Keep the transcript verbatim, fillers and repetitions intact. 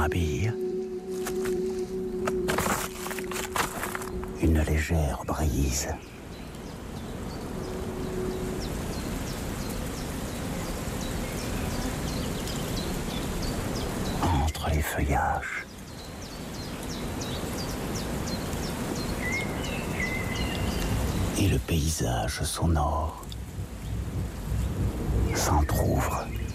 un bille, une légère brise. Entre les feuillages. Et le paysage sonore s'entr'ouvre.